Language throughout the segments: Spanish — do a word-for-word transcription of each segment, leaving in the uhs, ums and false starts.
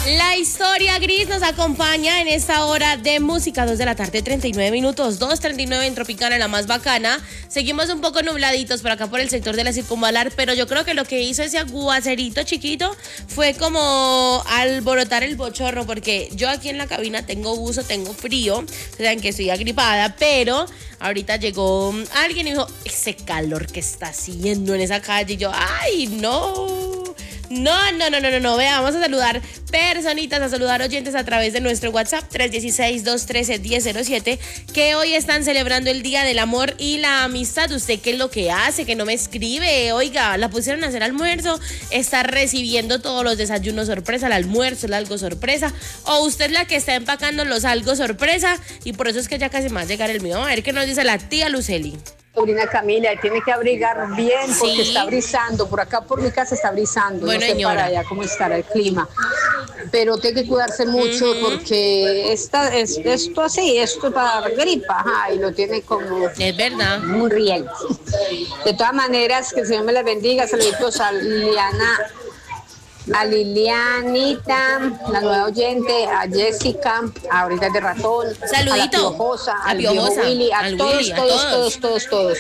La historia gris nos acompaña en esta hora de música, dos de la tarde, treinta y nueve minutos, dos treinta y nueve en Tropicana, la más bacana. Seguimos un poco nubladitos por acá por el sector de la Circunvalar, pero yo creo que lo que hizo ese aguacerito chiquito fue como alborotar el bochorno, porque yo aquí en la cabina tengo buzo, tengo frío, saben que estoy agripada, pero ahorita llegó alguien y dijo, ese calor que está haciendo en esa calle, y yo, ay, no. No, no, no, no, no, no, vea, vamos a saludar personitas, a saludar oyentes a través de nuestro WhatsApp tres uno seis, dos uno tres, uno cero cero siete, que hoy están celebrando el Día del Amor y la Amistad. ¿Usted qué es lo que hace? Que no me escribe. Oiga, la pusieron a hacer almuerzo, está recibiendo todos los desayunos sorpresa, el almuerzo, el algo sorpresa, o usted es la que está empacando los algo sorpresa y por eso es que ya casi más llegar el mío. A ver qué nos dice la tía Luceli. Sobrina Camila, tiene que abrigar bien porque Sí. está brisando, por acá por mi casa está brisando, Bueno, no sé señora. para allá cómo estará el clima, pero tiene que cuidarse mucho Ujú. porque esta, es, esto así, esto es para gripa, ajá, y lo tiene como Es verdad. un riel. De todas maneras, que el Señor me la bendiga, saluditos a Liliana, a Lilianita, la nueva oyente, a Jessica, a ahorita de ratón, Saludito. a la Piojosa, A al viejo Piojosa, Willy, a al todos, Willy, a todos, todos. todos, todos, todos.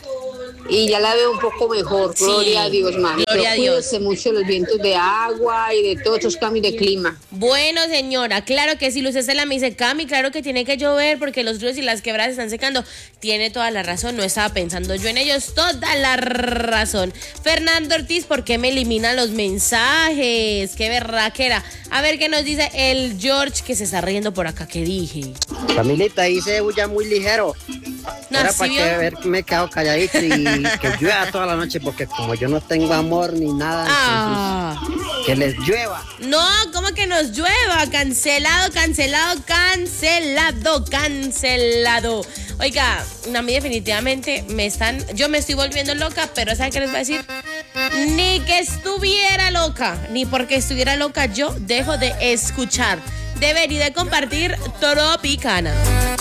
Y ya la veo un poco mejor, Sí, gloria a Dios, mami. gloria a Pero Dios. cuídese mucho de los vientos de agua y de todos estos cambios de clima. Bueno, señora, claro que sí, Luz Estela me dice, Cami, claro que tiene que llover porque los ríos y las quebradas están secando. Tiene toda la razón, no estaba pensando yo en ellos, toda la razón. Fernando Ortiz, ¿por qué me eliminan los mensajes? Qué berraquera. A ver qué nos dice el George, que se está riendo por acá, ¿qué dije? Camilita, hice bulla muy ligero. No, Era ¿sí para vio? que ver que me he quedado calladito y que llueva toda la noche, porque como yo no tengo amor ni nada, Ah. entonces, que les llueva. No, ¿cómo que nos llueva? Cancelado, cancelado, cancelado, cancelado. Oiga, a mí definitivamente me están, yo me estoy volviendo loca, pero ¿saben qué les voy a decir? Ni que estuviera loca, ni porque estuviera loca yo dejo de escuchar, de ver y de compartir Tropicana.